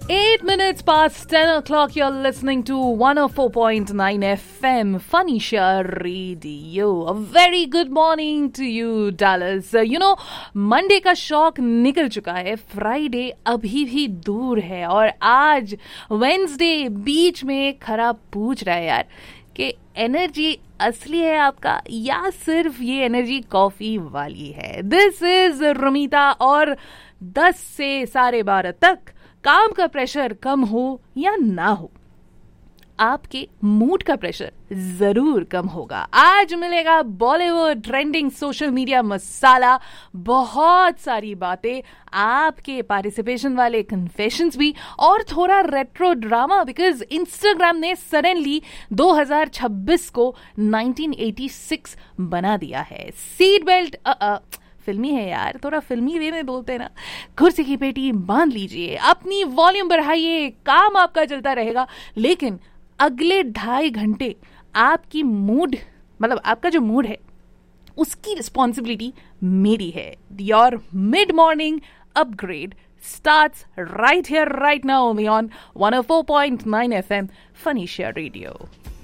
8 minutes past 10 o'clock, you're listening to 104.9 FM, Phoenicia Radio. A very good morning to you, Dallas. Monday का शौक निकल चुका है, Friday अभी भी दूर है और आज वेंसडे बीच में खरा पूछ रहा है यार कि एनर्जी असली है आपका या सिर्फ ये एनर्जी कॉफी वाली है। दिस इज रमीता और 10 से 12:30 तक काम का प्रेशर कम हो या ना हो, आपके मूड का प्रेशर जरूर कम होगा। आज मिलेगा बॉलीवुड ट्रेंडिंग सोशल मीडिया मसाला, बहुत सारी बातें, आपके पार्टिसिपेशन वाले कन्फेशंस भी और थोड़ा रेट्रो ड्रामा, बिकॉज इंस्टाग्राम ने सडनली 2026 को 1986 बना दिया है। सीट बेल्ट फिल्मी है यार, थोड़ा फिल्मी वे में बोलते हैं ना। कुर्सी की पेटी बांध लीजिए, अपनी वॉल्यूम बढ़ाइए, काम आपका चलता रहेगा, लेकिन अगले 2.5 घंटे आपकी मूड, मतलब आपका जो मूड है उसकी रिस्पॉन्सिबिलिटी मेरी है। Your mid morning upgrade starts right here, right now, only on 104.9 FM, Phoenicia Radio.